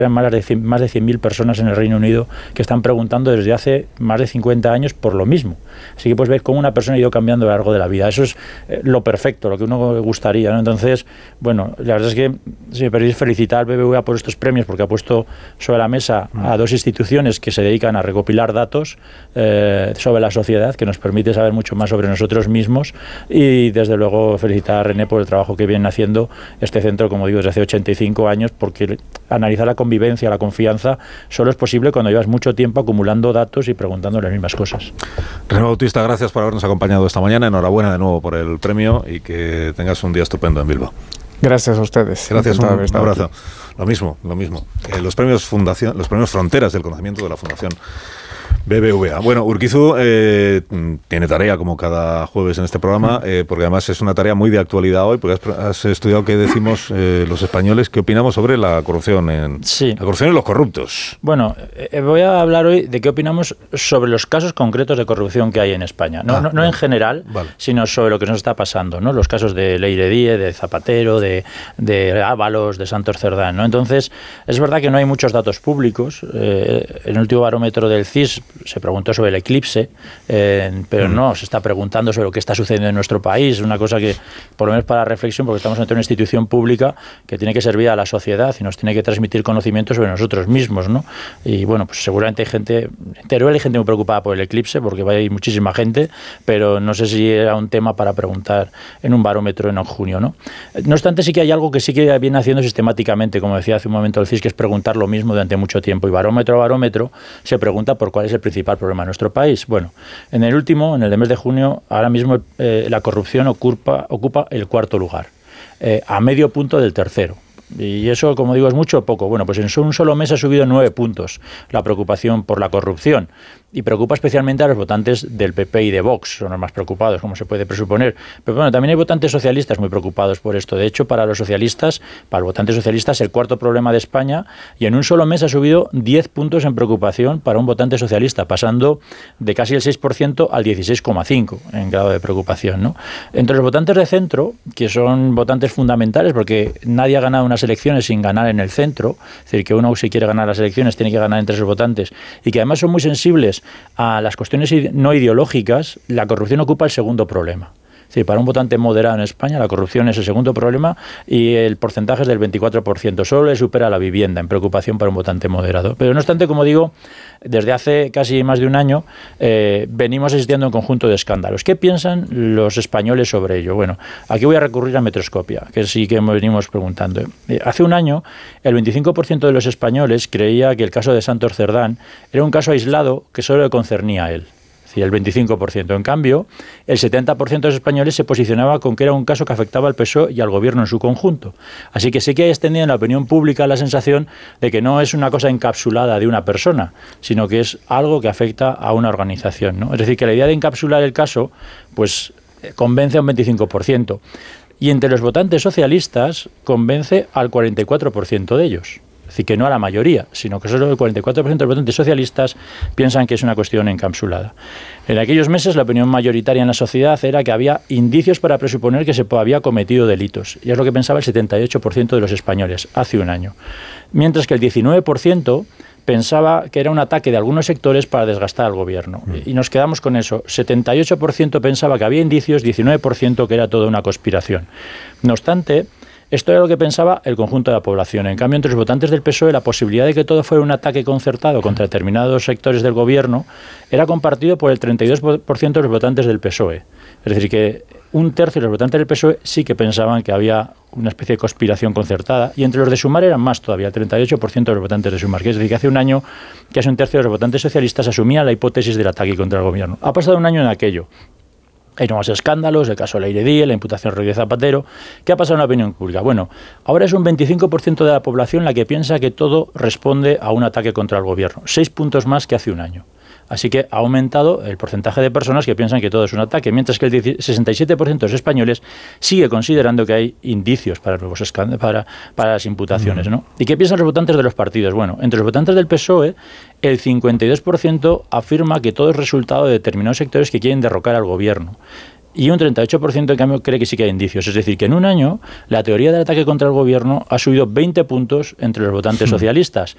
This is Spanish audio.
más de 100.000 personas en el Reino Unido que están preguntando desde hace más de 50 años por lo mismo. Así que pues ves cómo una persona ha ido cambiando a lo largo de la vida. Eso es lo perfecto, lo que uno le gustaría, ¿no? Entonces, bueno, la verdad es que si me permitís felicitar al BBVA por estos premios, porque ha puesto sobre la mesa a dos instituciones que se dedican a recopilar datos sobre la sociedad, que nos permite saber mucho más sobre nosotros mismos, y desde luego felicitar a René por el trabajo que viene haciendo este centro, como digo, desde hace 85 años, porque analizar la convivencia, la confianza, solo es posible cuando llevas mucho tiempo acumulando datos y preguntando las mismas cosas. René Bautista, gracias por habernos acompañado esta mañana. Enhorabuena de nuevo por el premio y que tengas un día estupendo en Bilbao. Gracias a ustedes. Gracias, un abrazo. Aquí. Lo mismo. Los premios Fronteras del Conocimiento de la Fundación BBVA. Bueno, Urquizu tiene tarea como cada jueves en este programa, porque además es una tarea muy de actualidad hoy, porque has estudiado qué decimos los españoles, qué opinamos sobre la corrupción la corrupción y los corruptos. Bueno, voy a hablar hoy de qué opinamos sobre los casos concretos de corrupción que hay en España. No en general, vale, sino sobre lo que nos está pasando, ¿no? Los casos de Leire Díez, de Zapatero, de Ábalos, de Santos Cerdán, ¿no? Entonces, es verdad que no hay muchos datos públicos. En el último barómetro del CIS se preguntó sobre el eclipse, pero no se está preguntando sobre lo que está sucediendo en nuestro país, una cosa que, por lo menos para reflexión, porque estamos ante una institución pública que tiene que servir a la sociedad y nos tiene que transmitir conocimientos sobre nosotros mismos, ¿no? Y bueno, pues seguramente hay gente, en Teruel hay gente muy preocupada por el eclipse, porque hay muchísima gente, pero no sé si era un tema para preguntar en un barómetro en junio, ¿no? No obstante, sí que hay algo que sí que viene haciendo sistemáticamente, como decía hace un momento el CIS, que es preguntar lo mismo durante mucho tiempo, y barómetro a barómetro se pregunta por cuál es el principal problema en nuestro país. Bueno, en el del mes de junio, ahora mismo la corrupción ocupa el cuarto lugar, a medio punto del tercero. Y eso, como digo, es mucho o poco. Bueno, pues en un solo mes ha subido 9 puntos la preocupación por la corrupción. Y preocupa especialmente a los votantes del PP y de Vox, son los más preocupados, como se puede presuponer. Pero bueno, también hay votantes socialistas muy preocupados por esto. De hecho, para los socialistas, para el votante socialista, es el cuarto problema de España, y en un solo mes ha subido 10 puntos en preocupación para un votante socialista, pasando de casi el 6% al 16,5% en grado de preocupación, ¿no? Entre los votantes de centro, que son votantes fundamentales, porque nadie ha ganado unas elecciones sin ganar en el centro, es decir, que uno, si quiere ganar las elecciones, tiene que ganar entre sus votantes, y que además son muy sensibles a las cuestiones no ideológicas, la corrupción ocupa el segundo problema. Es decir, para un votante moderado en España, la corrupción es el segundo problema, y el porcentaje es del 24%. Solo le supera la vivienda en preocupación para un votante moderado. Pero no obstante, como digo, desde hace casi más de un año venimos asistiendo a un conjunto de escándalos. ¿Qué piensan los españoles sobre ello? Bueno, aquí voy a recurrir a Metroscopia, que sí que venimos preguntando. Hace un año, el 25% de los españoles creía que el caso de Santos Cerdán era un caso aislado que solo le concernía a él. El 25%. En cambio, el 70% de los españoles se posicionaba con que era un caso que afectaba al PSOE y al gobierno en su conjunto. Así que sí que hay extendida en la opinión pública la sensación de que no es una cosa encapsulada de una persona, sino que es algo que afecta a una organización, ¿no? Es decir, que la idea de encapsular el caso, pues convence a un 25%. Y entre los votantes socialistas convence al 44% de ellos. Es decir, que no a la mayoría, sino que solo el 44% de los votantes socialistas piensan que es una cuestión encapsulada. En aquellos meses la opinión mayoritaria en la sociedad era que había indicios para presuponer que se había cometido delitos, y es lo que pensaba el 78% de los españoles hace un año. Mientras que el 19% pensaba que era un ataque de algunos sectores para desgastar al gobierno. Y nos quedamos con eso. 78% pensaba que había indicios, 19% que era toda una conspiración. No obstante, esto era lo que pensaba el conjunto de la población. En cambio, entre los votantes del PSOE, la posibilidad de que todo fuera un ataque concertado contra determinados sectores del gobierno era compartido por el 32% de los votantes del PSOE. Es decir, que un tercio de los votantes del PSOE sí que pensaban que había una especie de conspiración concertada, y entre los de Sumar eran más todavía, el 38% de los votantes de Sumar. Es decir, que hace un año casi un tercio de los votantes socialistas asumía la hipótesis del ataque contra el gobierno. Ha pasado un año en aquello. Hay nuevos escándalos, el caso de Leire Díez, la imputación de Rodríguez Zapatero. ¿Qué ha pasado en la opinión pública? Bueno, ahora es un 25% de la población la que piensa que todo responde a un ataque contra el gobierno. 6 puntos más que hace un año. Así que ha aumentado el porcentaje de personas que piensan que todo es un ataque, mientras que el 67% de los españoles sigue considerando que hay indicios para nuevos escándalos, para las imputaciones, ¿no? ¿Y qué piensan los votantes de los partidos? Bueno, entre los votantes del PSOE, el 52% afirma que todo es resultado de determinados sectores que quieren derrocar al gobierno. Y un 38% en cambio cree que sí que hay indicios. Es decir, que en un año la teoría del ataque contra el gobierno ha subido 20 puntos entre los votantes socialistas.